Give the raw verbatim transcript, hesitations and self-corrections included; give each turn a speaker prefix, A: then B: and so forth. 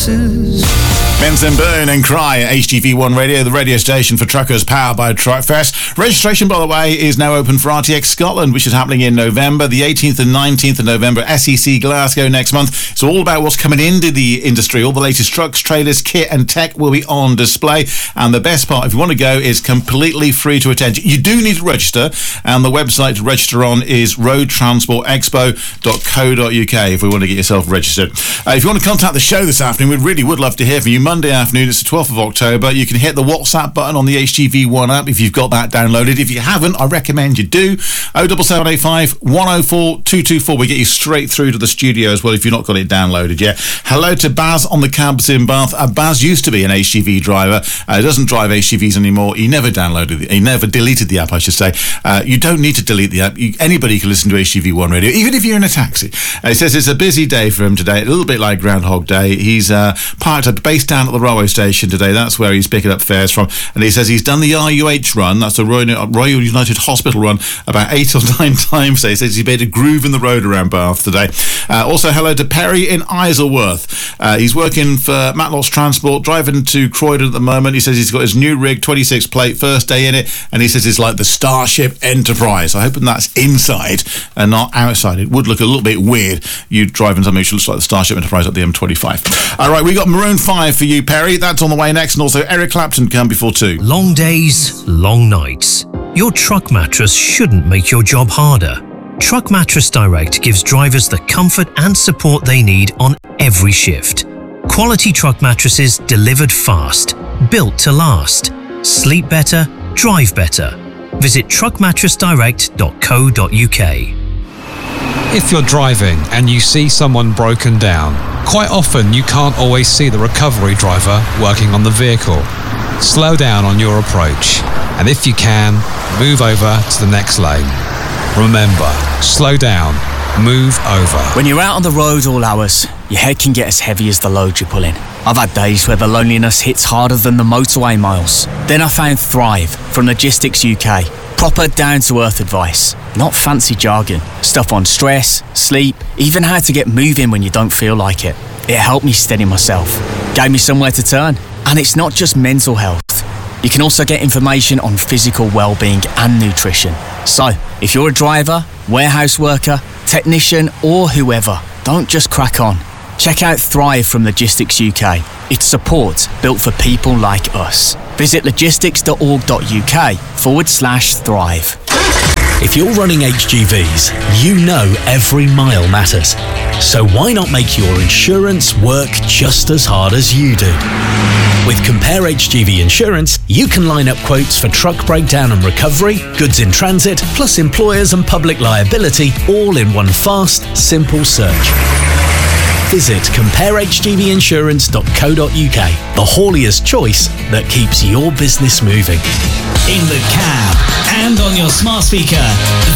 A: promises.
B: Benson Boone and Cry at H G V one Radio, the radio station for truckers powered by Truckfest. Registration, by the way, is now open for R T X Scotland, which is happening in November, the eighteenth and nineteenth of November, S E C Glasgow next month. It's all about what's coming into the industry. All the latest trucks, trailers, kit and tech will be on display. And the best part, if you want to go, is completely free to attend. You do need to register, and the website to register on is road transport expo dot co dot uk if we want to get yourself registered. Uh, if you want to contact the show this afternoon, we really would love to hear from you. Monday afternoon, it's the twelfth of October. You can hit the WhatsApp button on the H G V one app if you've got that downloaded. If you haven't, I recommend you do. oh seven seven eight five, one oh four, two two four. We get you straight through to the studio as well if you've not got it downloaded yet. Hello to Baz on the cabs in Bath. Uh, Baz used to be an H G V driver. Uh, he doesn't drive H G Vs anymore. He never downloaded the, he never deleted the app, I should say. Uh, you don't need to delete the app. You, anybody can listen to H G V one Radio, even if you're in a taxi. Uh, he says it's a busy day for him today, a little bit like Groundhog Day. He's uh, parked up, based down at the railway station today. That's where he's picking up fares from. And he says he's done the R U H run, that's the Royal, Royal United Hospital run, about eight or nine times today. He says he made a groove in the road around Bath today. Uh, also, hello to Perry in Isleworth. Uh, he's working for Matlock's Transport, driving to Croydon at the moment. He says he's got his new rig, twenty-six plate, first day in it, and he says it's like the Starship Enterprise. I hope that's inside and not outside. It would look a little bit weird, you driving something which looks like the Starship Enterprise up the M twenty-five. All right, we got Maroon five for you, Perry. That's on the way next, and also Eric Clapton come before two.
A: Long days, long nights. Your truck mattress shouldn't make your job harder. Truck Mattress Direct gives drivers the comfort and support they need on every shift. Quality truck mattresses delivered fast, built to last. Sleep better, drive better. Visit truck mattress direct dot co dot uk.
C: If you're driving and you see someone broken down, quite often you can't always see the recovery driver working on the vehicle. Slow down on your approach, and if you can, move over to the next lane. Remember, slow down, move over.
D: When you're out on the road all hours, your head can get as heavy as the load you're pulling. I've had days where the loneliness hits harder than the motorway miles. Then I found Thrive from Logistics U K. Proper down-to-earth advice, not fancy jargon. Stuff on stress, sleep, even how to get moving when you don't feel like it. It helped me steady myself, gave me somewhere to turn. And it's not just mental health. You can also get information on physical well-being and nutrition. So, if you're a driver, warehouse worker, technician or whoever, don't just crack on. Check out Thrive from Logistics U K. It's support built for people like us. Visit logistics dot org dot uk forward slash thrive.
E: If you're running H G Vs, you know every mile matters. So why not make your insurance work just as hard as you do? With Compare H G V Insurance, you can line up quotes for truck breakdown and recovery, goods in transit, plus employers and public liability, all in one fast, simple search. Visit compare h g v insurance dot co dot uk, the haulier's choice that keeps your business moving.
F: In the cab and on your smart speaker.